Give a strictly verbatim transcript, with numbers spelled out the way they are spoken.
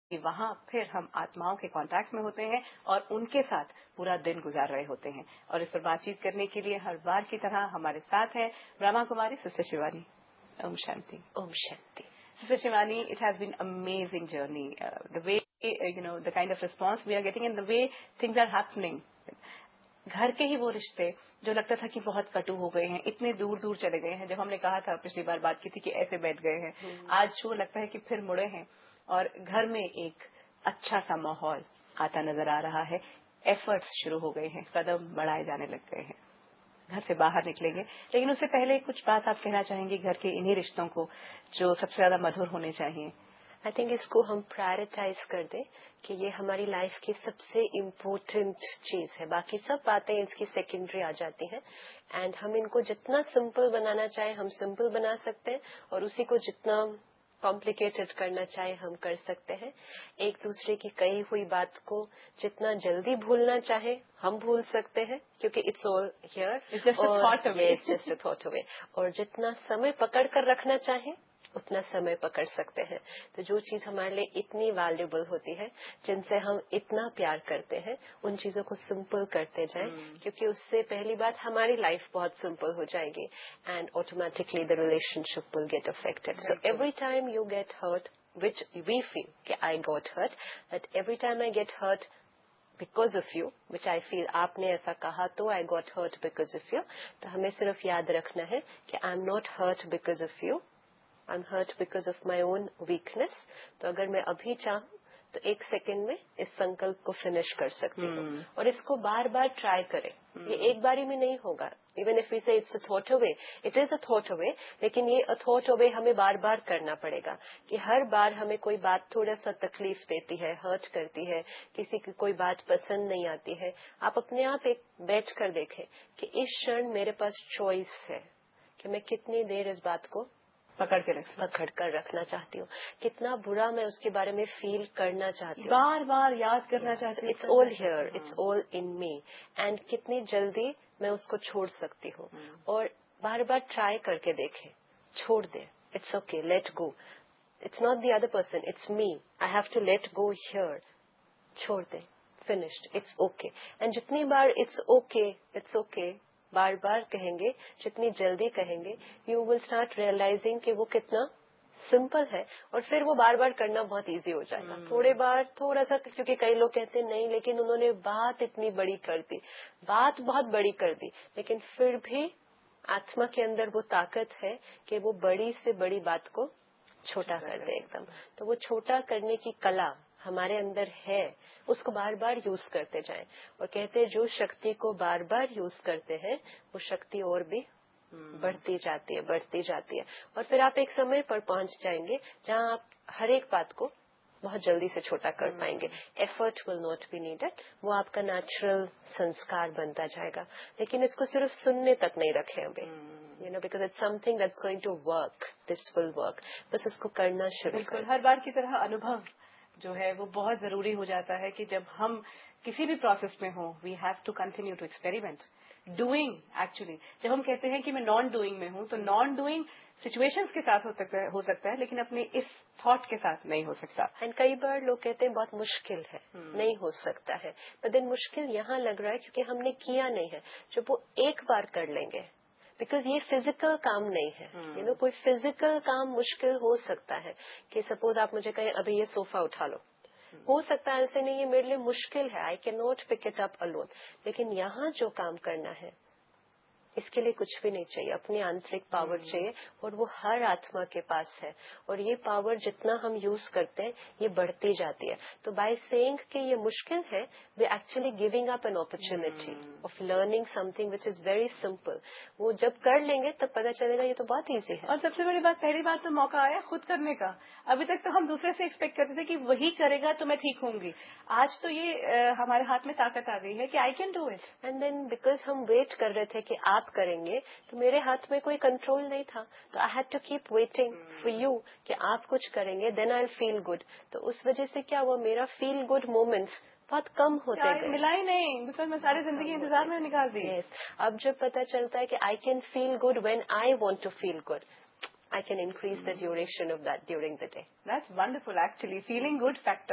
वहाँ फिर हम आत्माओं के कांटेक्ट में होते हैं और उनके साथ पूरा दिन गुजार रहे होते हैं। और इस पर बातचीत करने के लिए हर बार की तरह हमारे साथ हैं Brahma Kumari sister Shivani. Om Shanti. Om Shanti. Sister Shivani, it has been amazing journey. Uh, the way, uh, you know, the kind of response we are getting and the way things are happening. घर के ही वो रिश्ते जो लगता था कि बहुत कटु हो गए हैं, इतने दूर दूर चले गए हैं। जब हमने कहा था पिछली बार बात की थी कि ऐसे बैठ गए हैं, आज वो लगता है कि फिर मुड़े हैं और घर में एक अच्छा सा माहौल आता नजर आ रहा है। एफर्ट्स शुरू हो गए हैं, कदम बढ़ाए जाने लग गए हैं। घर से बाहर निकलेंगे, लेकिन उससे पहले कुछ बात आप कहना चाहेंगे घर के इन्हीं रिश्तों को जो सबसे ज्यादा मधुर होने चाहिए? आई थिंक इसको हम प्रायोरिटाइज कर दें कि ये हमारी लाइफ की सबसे इम्पोर्टेंट चीज है। बाकी सब बातें इसकी सेकेंडरी आ जाती हैं एंड हम इनको जितना सिंपल बनाना चाहें हम सिंपल बना सकते हैं और उसी को जितना कॉम्प्लिकेटेड करना चाहे हम कर सकते हैं। एक दूसरे की कही हुई बात को जितना जल्दी भूलना चाहे हम भूल सकते हैं क्योंकि it's all here, it's just a thought away. और जितना समय पकड़ कर रखना चाहे उतना समय पकड़ सकते हैं। तो जो चीज हमारे लिए इतनी वैल्यूएबल होती है, जिनसे हम इतना प्यार करते हैं, उन चीजों को सिंपल करते जाएं hmm. क्योंकि उससे पहली बात हमारी लाइफ बहुत सिंपल हो जाएगी and automatically the relationship will get affected. So every time you get hurt which we feel कि I got hurt, that every time I get hurt because of you, which I feel आपने ऐसा कहा तो I got hurt because of you. तो हमें सिर्फ याद रखना है कि I am not hurt because of you, I am hurt because of my own weakness. तो अगर मैं अभी चाहूँ तो एक सेकेंड में इस संकल्प को फिनिश कर सकती हूँ hmm. और इसको बार बार ट्राई करें। hmm. ये एक बारी में नहीं होगा। इवन इफ वी से it's a thought away, it is a thought away, लेकिन ये अ थॉट अवे हमें बार बार करना पड़ेगा कि हर बार हमें कोई बात थोड़ा सा तकलीफ देती है, हर्ट करती है, किसी की कोई बात पसंद नहीं आती है, आप अपने आप एक बैठ कर देखें कि इस क्षण मेरे पास चॉइस है कि मैं कितनी देर इस बात को पकड़ के रख पकड़ कर रखना चाहती हूँ, कितना बुरा मैं उसके बारे में फील करना चाहती हूँ, बार बार याद करना yes, चाहती हूँ। It's all here, it's all in me and कितनी जल्दी मैं उसको छोड़ सकती हूँ। hmm. और बार बार ट्राई करके देखें, छोड़ दे, it's okay, let go, it's not the other person, it's me, I have to let go here, छोड़ दे, फिनिश्ड, इट्स ओके। एंड जितनी बार इट्स ओके इट्स ओके बार बार कहेंगे, जितनी जल्दी कहेंगे, यू विल स्टार्ट रियलाइजिंग कि वो कितना सिंपल है और फिर वो बार बार करना बहुत इजी हो जाएगा। hmm. थोड़े बार थोड़ा सा, क्योंकि कई लोग कहते हैं नहीं लेकिन उन्होंने बात इतनी बड़ी कर दी, बात बहुत बड़ी कर दी, लेकिन फिर भी आत्मा के अंदर वो ताकत है कि वो बड़ी से बड़ी बात को छोटा कर दे एकदम। तो वो छोटा करने की कला हमारे अंदर है, उसको बार बार यूज करते जाएं। और कहते हैं जो शक्ति को बार बार यूज करते हैं वो शक्ति और भी बढ़ती जाती है, बढ़ती जाती है और फिर आप एक समय पर पहुंच जाएंगे जहां आप हर एक बात को बहुत जल्दी से छोटा कर पाएंगे। Effort will not be needed, वो आपका नेचुरल संस्कार बनता जाएगा। लेकिन इसको सिर्फ सुनने तक नहीं रखें अभी, you know, because it's something that's going to work, this will work. बस उसको करना शुरू करें। हर बार की तरह अनुभव जो है वो बहुत जरूरी हो जाता है कि जब हम किसी भी प्रोसेस में हो, we have to continue to experiment doing. Actually जब हम कहते हैं कि मैं नॉन डूइंग में हूं, तो नॉन डूइंग सिचुएशंस के साथ हो सकता है, हो सकता है लेकिन अपने इस थॉट के साथ नहीं हो सकता। एंड कई बार लोग कहते हैं बहुत मुश्किल है, hmm. नहीं हो सकता है, पर दिन मुश्किल यहाँ लग रहा है क्योंकि हमने किया नहीं है। जब वो एक बार कर लेंगे, बिकॉज ये फिजिकल काम नहीं है, you hmm. No you know, कोई फिजिकल काम मुश्किल हो सकता है कि सपोज आप मुझे कहें अभी ये सोफा उठा लो, hmm. हो सकता है ऐसे नहीं, ये मेरे लिए मुश्किल है, I can not pick it up alone. लेकिन यहाँ जो काम करना है इसके लिए कुछ भी नहीं चाहिए, अपनी आंतरिक पावर hmm. चाहिए और वो हर आत्मा के पास है और ये पावर जितना हम यूज करते हैं ये बढ़ती जाती है। तो बाय सेइंग कि ये मुश्किल है, we actually giving up an opportunity of learning something which is very simple. वो जब कर लेंगे तब पता चलेगा ये तो बहुत ईजी है। और सबसे बड़ी बात, पहली बात तो मौका आया खुद करने का। अभी तक तो हम दूसरे से एक्सपेक्ट करते थे कि वही करेगा तो मैं ठीक होंगी, आज तो ये आ, हमारे हाथ में ताकत आ गई है कि I can do it. And then because हम वेट कर रहे थे कि आप करेंगे, तो मेरे हाथ में कोई कंट्रोल नहीं था, तो I had to keep waiting for you कि आप कुछ करेंगे, then I will feel good. तो उस वजह से क्या हुआ, मेरा फील गुड मोमेंट्स बहुत कम होते गए, मिला ही नहीं, बिकॉज मैं सारी जिंदगी इंतजार में निकाल दी। yes. अब जब पता चलता है कि I can feel good when I want to feel good, I can increase the duration of that during the day. That's wonderful actually, feeling good factor.